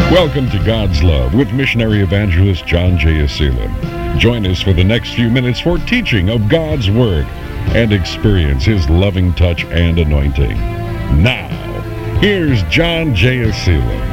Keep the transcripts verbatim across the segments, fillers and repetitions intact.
Welcome to God's Love with missionary evangelist John J. Aselim. Join us for the next few minutes for teaching of God's Word and experience His loving touch and anointing. Now, here's John J. Aselim.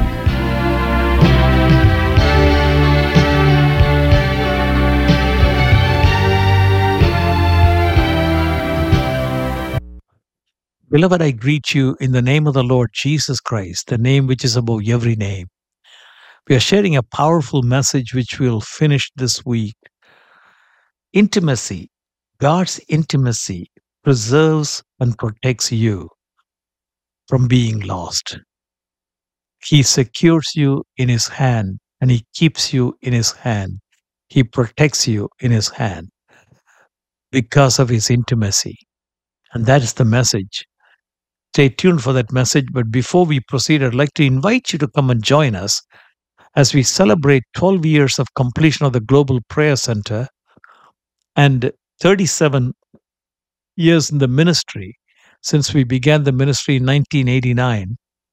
Beloved, I greet you in the name of the Lord Jesus Christ, the name which is above every name. We are sharing a powerful message which we'll finish this week. Intimacy. God's intimacy preserves and protects you from being lost. He secures you in His hand and He keeps you in His hand. He protects you in His hand because of His intimacy. And that is the message. Stay tuned for that message. But before we proceed, I'd like to invite you to come and join us as we celebrate twelve years of completion of the Global Prayer Center and thirty-seven years in the ministry since we began the ministry in nineteen eighty-nine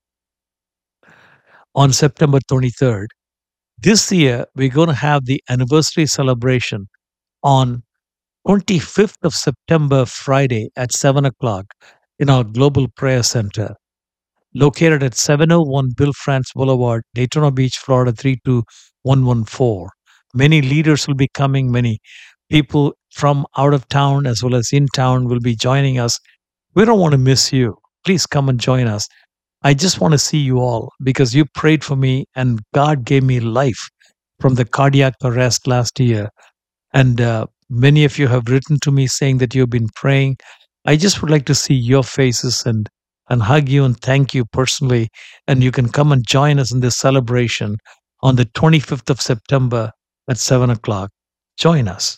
on September twenty-third. This year, we're going to have the anniversary celebration on twenty-fifth of September, Friday at seven o'clock in our Global Prayer Center, located at seven oh one Bill France Boulevard, Daytona Beach, Florida three two one one four. Many leaders will be coming. Many people from out of town as well as in town will be joining us. We don't want to miss you. Please come and join us. I just want to see you all because you prayed for me and God gave me life from the cardiac arrest last year. And uh, many of you have written to me saying that you've been praying. I just would like to see your faces and and hug you and thank you personally. And you can come and join us in this celebration on the twenty-fifth of September at seven o'clock. Join us.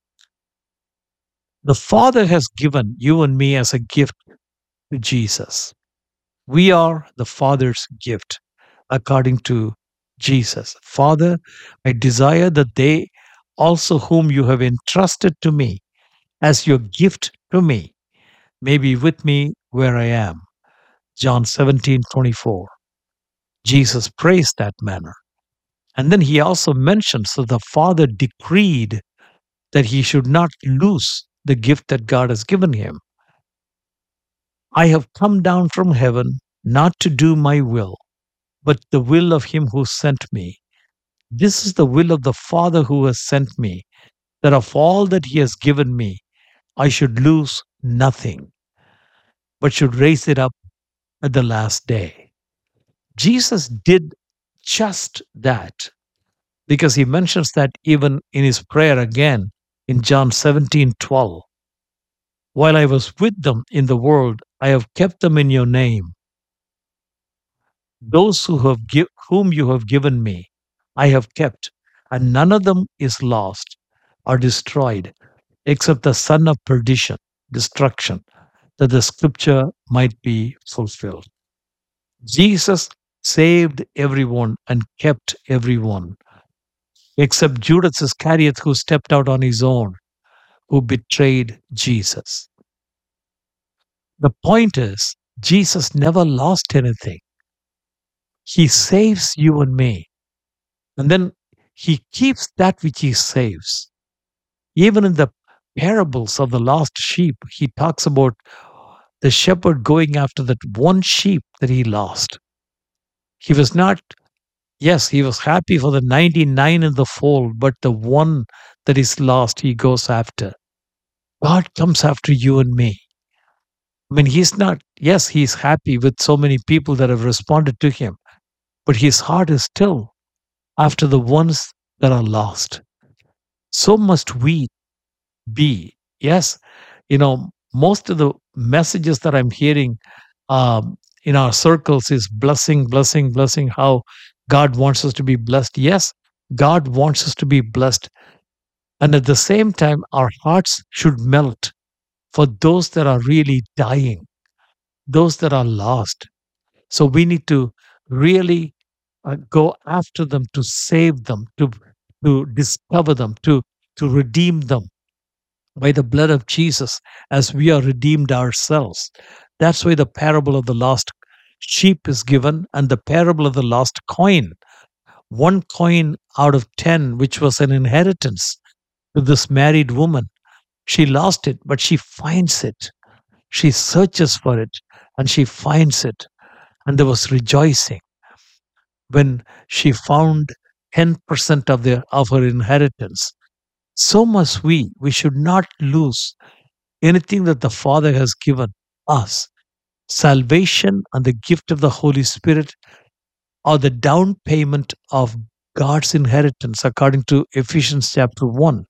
The Father has given you and me as a gift to Jesus. We are the Father's gift, according to Jesus. Father, I desire that they also whom you have entrusted to me as your gift to me may be with me where I am. John seventeen twenty-four. Jesus prays that manner. And then he also mentions that the Father decreed that he should not lose the gift that God has given him. I have come down from heaven not to do my will, but the will of him who sent me. This is the will of the Father who has sent me, that of all that he has given me, I should lose nothing, but should raise it up at the last day. Jesus did just that because he mentions that even in his prayer again in John seventeen twelve. While I was with them in the world, I have kept them in your name. Those who have gi- whom you have given me, I have kept, and none of them is lost or destroyed, except the son of perdition, destruction, that the scripture might be fulfilled. Jesus saved everyone and kept everyone, except Judas Iscariot, who stepped out on his own, who betrayed Jesus. The point is, Jesus never lost anything. He saves you and me. And then he keeps that which he saves. Even in the parables of the lost sheep, he talks about the shepherd going after that one sheep that he lost. He was not, yes, he was happy for the ninety-nine in the fold, but the one that is lost, he goes after. God comes after you and me. I mean, he's not, yes, he's happy with so many people that have responded to him, but his heart is still after the ones that are lost. So must we be. Yes, you know, most of the messages that I'm hearing um, in our circles is blessing, blessing, blessing, how God wants us to be blessed. Yes, God wants us to be blessed. And at the same time, our hearts should melt for those that are really dying, those that are lost. So we need to really uh, go after them, to save them, to, to discover them, to, to redeem them by the blood of Jesus as we are redeemed ourselves. That's why the parable of the lost sheep is given and the parable of the lost coin One coin out of ten, which was an inheritance to this married woman, she lost it, but she finds it. She searches for it and she finds it. And there was rejoicing when she found ten percent of, the, of her inheritance. So must we. We should not lose anything that the Father has given us. Salvation and the gift of the Holy Spirit are the down payment of God's inheritance, according to Ephesians chapter one.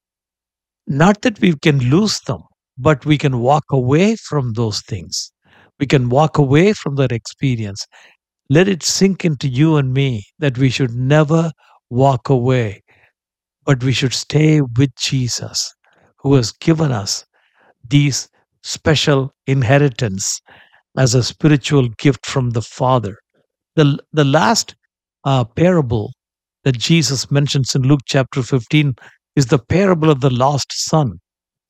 Not that we can lose them, but we can walk away from those things. We can walk away from that experience. Let it sink into you and me that we should never walk away, but we should stay with Jesus, who has given us these special inheritance as a spiritual gift from the Father. The, the last uh, parable that Jesus mentions in Luke chapter fifteen is the parable of the lost son.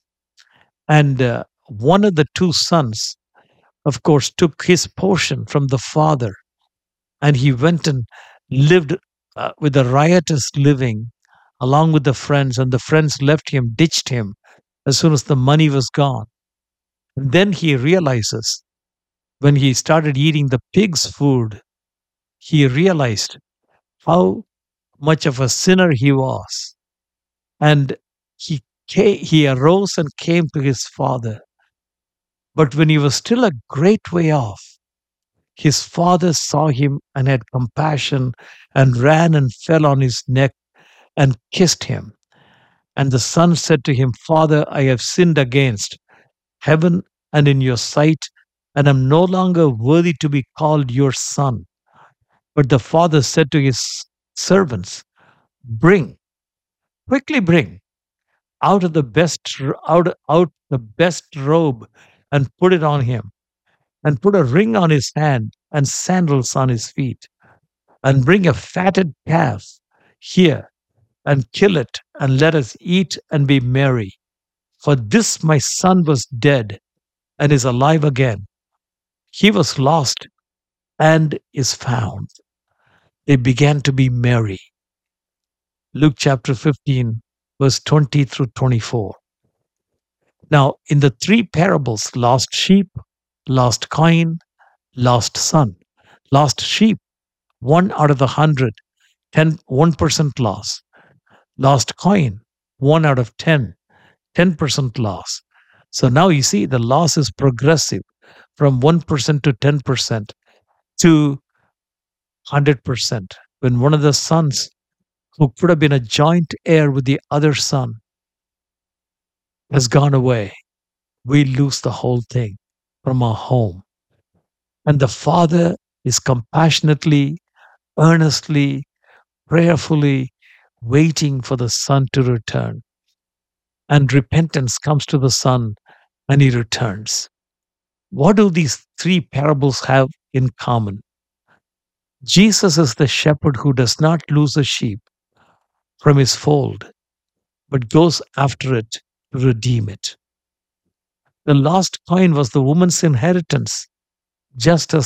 And uh, one of the two sons, of course, took his portion from the father, and he went and lived uh, with a riotous living along with the friends, and the friends left him, ditched him as soon as the money was gone. And then he realizes, when he started eating the pig's food, he realized how much of a sinner he was. And he came, he arose and came to his father. But when he was still a great way off, his father saw him and had compassion and ran and fell on his neck and kissed him. And the son said to him, Father, I have sinned against heaven and in your sight, and am no longer worthy to be called your son. But the father said to his servants, Bring, quickly bring out of the best out, out the best robe and put it on him, and put a ring on his hand and sandals on his feet, and bring a fatted calf here and kill it, and let us eat and be merry. For this my son was dead and is alive again. He was lost and is found. They began to be merry. Luke chapter fifteen, verse twenty through twenty-four. Now, in the three parables, lost sheep, lost coin, lost son. Lost sheep, one out of the hundred, ten, one percent loss. Lost coin, one out of ten, ten percent loss. So now you see the loss is progressive from one percent to ten percent to one hundred percent. When one of the sons who could have been a joint heir with the other son has gone away, we lose the whole thing from our home. And the father is compassionately, earnestly, prayerfully waiting for the son to return. And repentance comes to the son and he returns. What do these three parables have in common? Jesus is the shepherd who does not lose a sheep from his fold, but goes after it to redeem it. The lost coin was the woman's inheritance, just as